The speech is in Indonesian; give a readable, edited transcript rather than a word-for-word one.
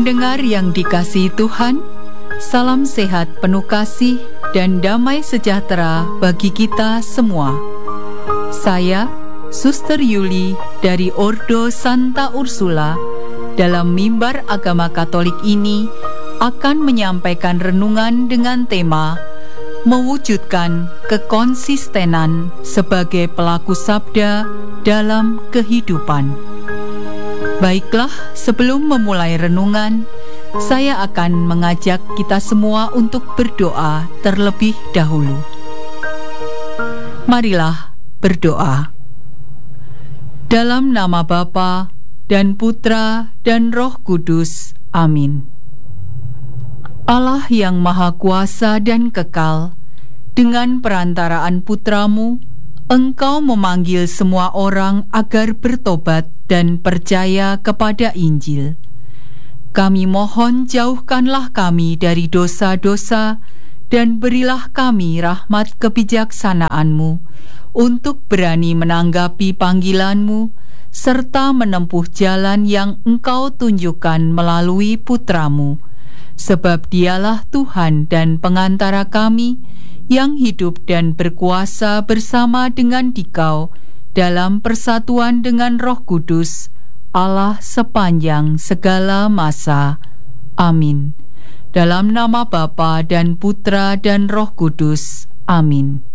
Pendengar yang dikasihi Tuhan, salam sehat penuh kasih dan damai sejahtera bagi kita semua. Saya, Suster Yuli dari Ordo Santa Ursula, dalam mimbar agama Katolik ini akan menyampaikan renungan dengan tema mewujudkan kekonsistenan sebagai pelaku sabda dalam kehidupan. Baiklah, sebelum memulai renungan, saya akan mengajak kita semua untuk berdoa terlebih dahulu. Marilah berdoa. Dalam nama Bapa dan Putra dan Roh Kudus. Amin. Allah yang Maha Kuasa dan Kekal, dengan perantaraan Putra-Mu, Engkau memanggil semua orang agar bertobat dan percaya kepada Injil. Kami mohon, jauhkanlah kami dari dosa-dosa dan berilah kami rahmat kebijaksanaan-Mu untuk berani menanggapi panggilan-Mu serta menempuh jalan yang Engkau tunjukkan melalui Putra-Mu, sebab Dialah Tuhan dan pengantara kami yang hidup dan berkuasa bersama dengan Dikau dalam persatuan dengan Roh Kudus, Allah sepanjang segala masa. Amin. Dalam nama Bapa dan Putra dan Roh Kudus. Amin.